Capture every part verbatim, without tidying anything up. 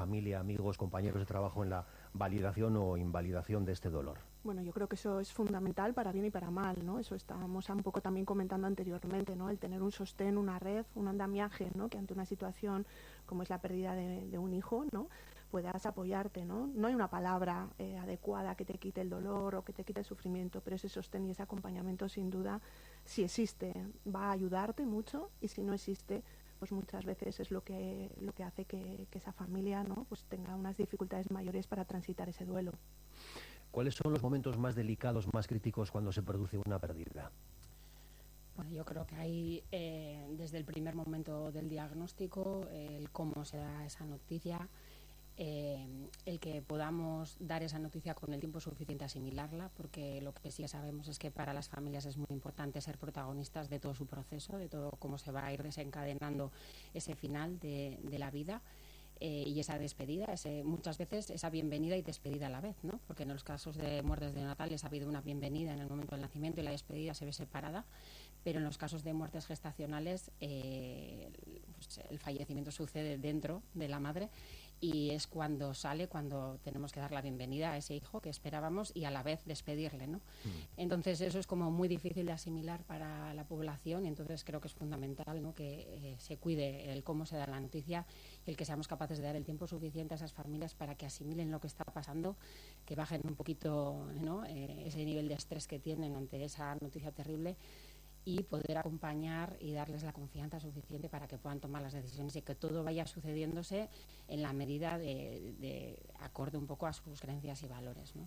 familia, amigos, compañeros de trabajo en la validación o invalidación de este dolor? Bueno, yo creo que eso es fundamental para bien y para mal, ¿no? Eso estábamos un poco también comentando anteriormente, ¿no? El tener un sostén, una red, un andamiaje, ¿no? Que ante una situación como es la pérdida de, de un hijo, ¿no? Puedas apoyarte, ¿no? No hay una palabra eh, adecuada que te quite el dolor o que te quite el sufrimiento, pero ese sostén y ese acompañamiento, sin duda, si existe, va a ayudarte mucho, y si no existe, pues muchas veces es lo que lo que hace que, que esa familia, ¿no? Pues tenga unas dificultades mayores para transitar ese duelo. ¿Cuáles son los momentos más delicados, más críticos cuando se produce una pérdida? Bueno, yo creo que hay, eh, desde el primer momento del diagnóstico, eh, el cómo se da esa noticia, eh, el que podamos dar esa noticia con el tiempo suficiente a asimilarla, porque lo que sí que sabemos es que para las familias es muy importante ser protagonistas de todo su proceso, de todo cómo se va a ir desencadenando ese final de, de la vida. Eh, y esa despedida, ese, muchas veces esa bienvenida y despedida a la vez, ¿no? Porque en los casos de muertes neonatales ha habido una bienvenida en el momento del nacimiento y la despedida se ve separada, pero en los casos de muertes gestacionales eh, pues el fallecimiento sucede dentro de la madre, y es cuando sale, cuando tenemos que dar la bienvenida a ese hijo que esperábamos y a la vez despedirle, ¿no? Mm. Entonces eso es como muy difícil de asimilar para la población, y entonces creo que es fundamental, ¿no? Que eh, se cuide el cómo se da la noticia y el que seamos capaces de dar el tiempo suficiente a esas familias para que asimilen lo que está pasando, que bajen un poquito, ¿no? eh, ese nivel de estrés que tienen ante esa noticia terrible, y poder acompañar y darles la confianza suficiente para que puedan tomar las decisiones y que todo vaya sucediéndose en la medida de, de acorde un poco a sus creencias y valores, ¿no?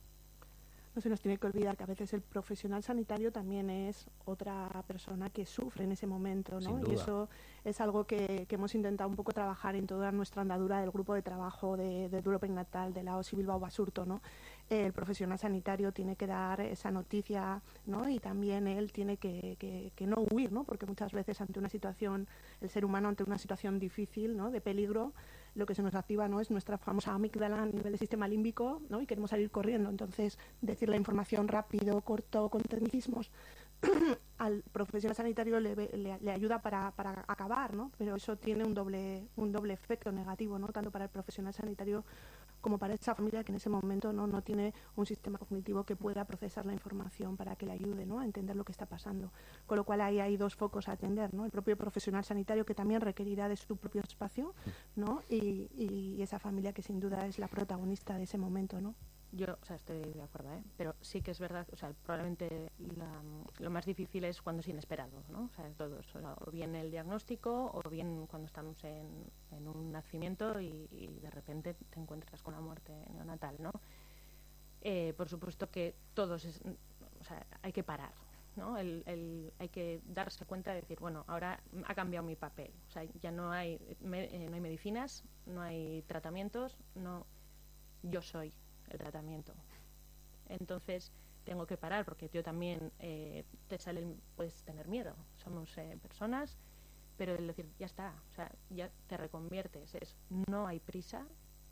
No se nos tiene que olvidar que a veces el profesional sanitario también es otra persona que sufre en ese momento, ¿no? Y eso es algo que, que hemos intentado un poco trabajar en toda nuestra andadura del grupo de trabajo de, de duelo perinatal de la O S I Bilbao Basurto, ¿no? El profesional sanitario tiene que dar esa noticia, ¿no? Y también él tiene que, que, que no huir, ¿no? Porque muchas veces ante una situación, el ser humano ante una situación difícil, ¿no? De peligro, lo que se nos activa, ¿no? Es nuestra famosa amígdala a nivel del sistema límbico, ¿no? Y queremos salir corriendo. Entonces, decir la información rápido, corto, con tecnicismos al profesional sanitario le, le, le ayuda para, para acabar, ¿no? Pero eso tiene un doble un doble efecto negativo, ¿no? Tanto para el profesional sanitario como para esa familia que en ese momento no, no tiene un sistema cognitivo que pueda procesar la información para que le ayude, ¿no? A entender lo que está pasando. Con lo cual ahí hay dos focos a atender, ¿no? El propio profesional sanitario, que también requerirá de su propio espacio, ¿no? Y, y esa familia que sin duda es la protagonista de ese momento, ¿no? Yo, o sea, estoy de acuerdo, ¿eh? Pero sí que es verdad, o sea, probablemente la, lo más difícil es cuando es inesperado, ¿no? O sea, todos, o, sea, o bien el diagnóstico, o bien cuando estamos en, en un nacimiento y, y de repente te encuentras con la muerte neonatal, ¿no? Eh, por supuesto que todos, es, o sea, hay que parar, ¿no? El, el, hay que darse cuenta de decir, bueno, ahora ha cambiado mi papel, o sea, ya no hay, me, eh, no hay medicinas, no hay tratamientos, no, yo soy el tratamiento. Entonces tengo que parar, porque yo también eh, te sale, puedes tener miedo, somos eh, personas, pero el decir ya está, o sea, ya te reconviertes, es no hay prisa,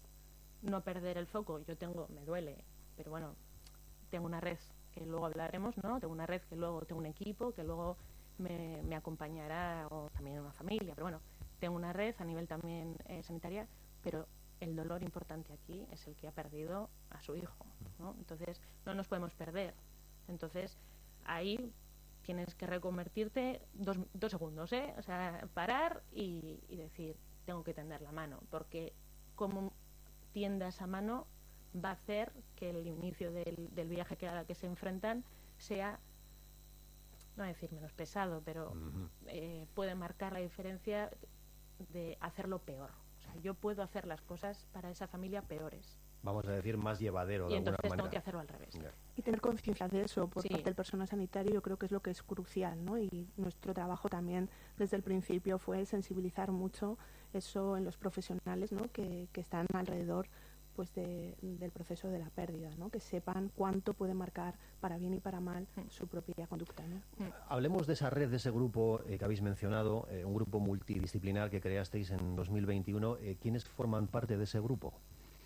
no perder el foco. Yo tengo, me duele, pero bueno, tengo una red que luego hablaremos, ¿no? Tengo una red que luego tengo un equipo que luego me, me acompañará, o también una familia, pero bueno, tengo una red a nivel también eh, sanitaria, pero el dolor importante aquí es el que ha perdido a su hijo, ¿no? Entonces no nos podemos perder. Entonces ahí tienes que reconvertirte dos, dos segundos, ¿eh? O sea, parar y, y decir, tengo que tender la mano, porque como tienda esa mano va a hacer que el inicio del, del viaje que, a la que se enfrentan sea, no voy a decir menos pesado, pero uh-huh. eh, puede marcar la diferencia de hacerlo peor. O sea, yo puedo hacer las cosas para esa familia peores. Vamos a decir más llevadero de y alguna entonces manera. Tengo que hacerlo al revés. Yeah. Y tener conciencia de eso por sí. parte del personal sanitario, yo creo que es lo que es crucial, ¿no? Y nuestro trabajo también desde el principio fue sensibilizar mucho eso en los profesionales, ¿no? Que, que están alrededor, pues, de, del proceso de la pérdida, ¿no? Que sepan cuánto puede marcar para bien y para mal mm. su propia conducta, ¿no? Mm. Hablemos de esa red, de ese grupo eh, que habéis mencionado, eh, un grupo multidisciplinar que creasteis en dos mil veintiuno. Eh, ¿Quiénes forman parte de ese grupo?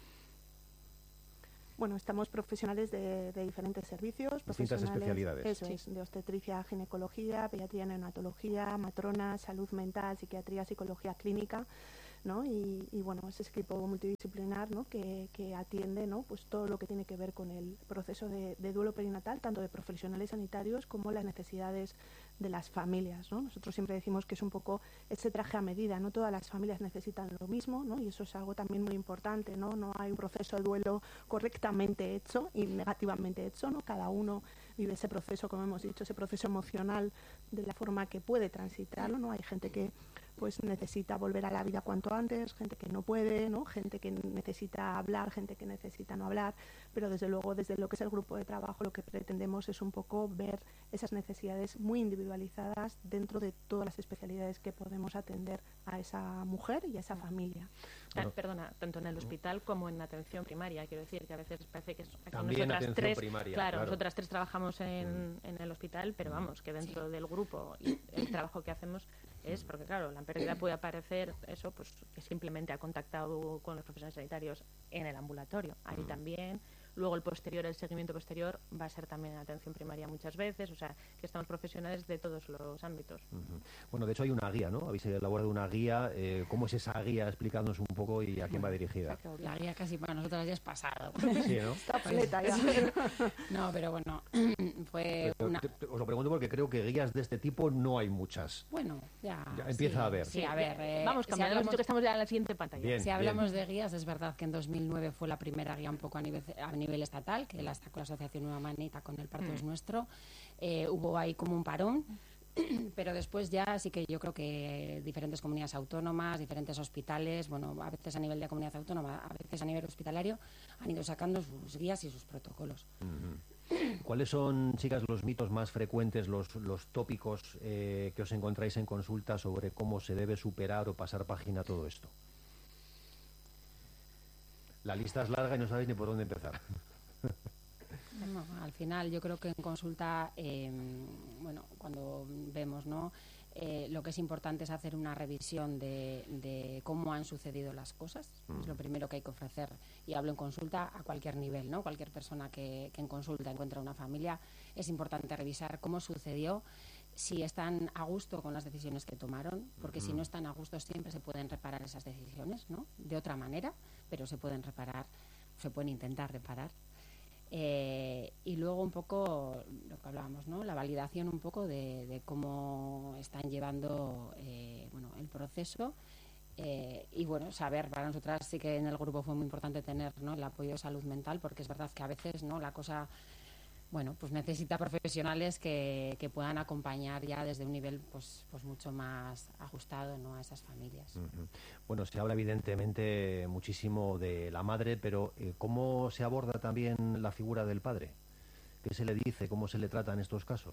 Bueno, estamos profesionales de, de diferentes servicios. Distintas especialidades. Eso sí. es, de obstetricia, ginecología, pediatría, neonatología, matrona, salud mental, psiquiatría, psicología clínica, ¿no? Y, y bueno, es ese equipo multidisciplinar, ¿no? que, que atiende, ¿no? pues todo lo que tiene que ver con el proceso de, de duelo perinatal, tanto de profesionales sanitarios como las necesidades de las familias, ¿no? Nosotros siempre decimos que es un poco ese traje a medida, no todas las familias necesitan lo mismo, ¿no? Y eso es algo también muy importante, ¿no? No hay un proceso de duelo correctamente hecho y negativamente hecho, ¿no? Cada uno vive ese proceso, como hemos dicho, ese proceso emocional de la forma que puede transitarlo, ¿no? Hay gente que pues necesita volver a la vida cuanto antes, gente que no puede, ¿no? Gente que necesita hablar, gente que necesita no hablar, pero desde luego desde lo que es el grupo de trabajo lo que pretendemos es un poco ver esas necesidades muy individualizadas dentro de todas las especialidades que podemos atender a esa mujer y a esa familia. Bueno, perdona, tanto en el hospital como en atención primaria, quiero decir que a veces parece que aquí también nosotras atención tres, primaria, claro, claro, nosotras tres trabajamos en, en el hospital, pero vamos, que dentro sí. del grupo y el trabajo que hacemos es, porque claro, la pérdida puede aparecer, eso, pues que simplemente ha contactado con los profesionales sanitarios en el ambulatorio, ahí mm. también. Luego el posterior, el seguimiento posterior va a ser también en atención primaria muchas veces, o sea, que estamos profesionales de todos los ámbitos. Uh-huh. Bueno, de hecho hay una guía, ¿no? Habéis elaborado una guía, eh, ¿cómo es esa guía? Explícanos un poco y a quién va dirigida. La guía casi para nosotras ya es pasado. Sí, ¿no? Está pleta ya. No, pero bueno, fue pero, una... te, te, os lo pregunto porque creo que guías de este tipo no hay muchas. Bueno, ya... ya empieza sí, a haber. Sí, a ver... Eh, Vamos, cambiando, si hablamos... que estamos ya en la siguiente pantalla. Bien, si hablamos bien. de guías, es verdad que en dos mil nueve fue la primera guía un poco a nivel, a nivel estatal, que la sacó la Asociación Nueva Manita con el parto mm. es nuestro. Eh, hubo ahí como un parón, pero después ya sí que yo creo que diferentes comunidades autónomas, diferentes hospitales, bueno, a veces a nivel de comunidad autónoma, a veces a nivel hospitalario, han ido sacando sus guías y sus protocolos. Mm-hmm. ¿Cuáles son, chicas, los mitos más frecuentes, los, los tópicos eh, que os encontráis en consulta sobre cómo se debe superar o pasar página todo esto? La lista es larga y no sabéis ni por dónde empezar. No, al final yo creo que en consulta, eh, bueno, cuando vemos, ¿no? Eh, lo que es importante es hacer una revisión de, de cómo han sucedido las cosas. Mm. Es lo primero que hay que ofrecer. Y hablo en consulta a cualquier nivel, ¿no? Cualquier persona que, que en consulta encuentra una familia, es importante revisar cómo sucedió, si están a gusto con las decisiones que tomaron, porque mm. si no están a gusto siempre se pueden reparar esas decisiones, ¿no? De otra manera, pero se pueden reparar, se pueden intentar reparar. Eh, y luego un poco lo que hablábamos, ¿no? La validación un poco de, de cómo están llevando eh, bueno, el proceso eh, y bueno, saber, para nosotras sí que en el grupo fue muy importante tener, ¿no? el apoyo de salud mental, porque es verdad que a veces, ¿no? la cosa bueno, pues necesita profesionales que, que puedan acompañar ya desde un nivel pues, pues mucho más ajustado, ¿no? a esas familias. Uh-huh. Bueno, se habla evidentemente muchísimo de la madre, pero eh, ¿cómo se aborda también la figura del padre? ¿Qué se le dice? ¿Cómo se le trata en estos casos?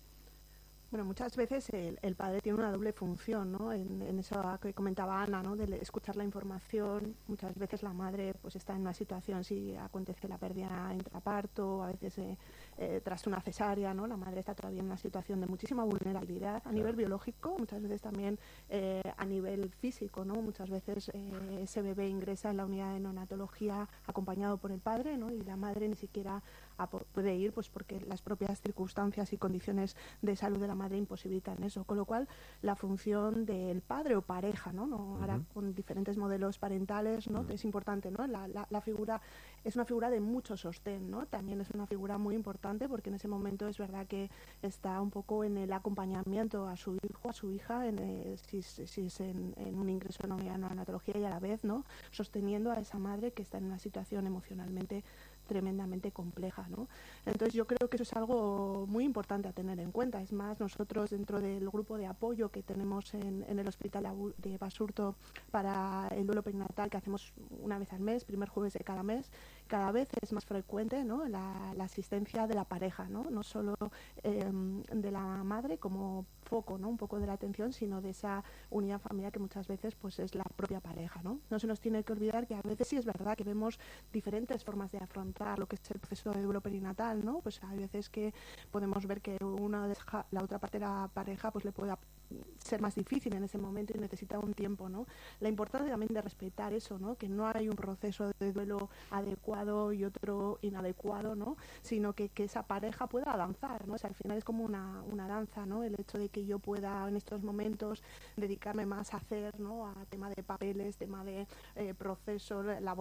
Bueno, muchas veces el, el padre tiene una doble función, ¿no? En, en eso que comentaba Ana, ¿no? De escuchar la información. Muchas veces la madre pues está en una situación, si acontece la pérdida intraparto, a veces eh, eh, tras una cesárea, ¿no? La madre está todavía en una situación de muchísima vulnerabilidad a claro. nivel biológico, muchas veces también eh, a nivel físico, ¿no? Muchas veces eh, ese bebé ingresa en la unidad de neonatología acompañado por el padre, ¿no? Y la madre ni siquiera puede ir, pues porque las propias circunstancias y condiciones de salud de la madre imposibilitan eso, con lo cual la función del padre o pareja, ¿no? no uh-huh. Ahora con diferentes modelos parentales, ¿no? Uh-huh. Es importante, ¿no? La, la, la figura es una figura de mucho sostén, ¿no? También es una figura muy importante porque en ese momento es verdad que está un poco en el acompañamiento a su hijo, a su hija, en el, si, si es en, en un ingreso en una neonatología y a la vez, ¿no? Sosteniendo a esa madre que está en una situación emocionalmente tremendamente compleja, ¿no? Entonces yo creo que eso es algo muy importante a tener en cuenta. Es más, nosotros dentro del grupo de apoyo que tenemos en, en el Hospital de Basurto para el duelo perinatal, que hacemos una vez al mes, primer jueves de cada mes, cada vez es más frecuente, ¿no? la, la asistencia de la pareja, ¿no? No solo eh, de la madre como foco, ¿no? Un poco de la atención, sino de esa unidad familiar que muchas veces pues es la propia pareja, ¿no? No se nos tiene que olvidar que a veces sí es verdad que vemos diferentes formas de afrontar lo que es el proceso de duelo perinatal, ¿no? Pues hay veces que podemos ver que una deja, la otra parte de la pareja pues le puede ser más difícil en ese momento y necesita un tiempo, ¿no? La importancia también de respetar eso, ¿no? Que no hay un proceso de duelo adecuado y otro inadecuado, ¿no? Sino que, que esa pareja pueda avanzar, ¿no? O sea, al final es como una, una danza, ¿no? El hecho de que yo pueda en estos momentos dedicarme más a hacer, ¿no? A tema de papeles, tema de eh, procesos laborales,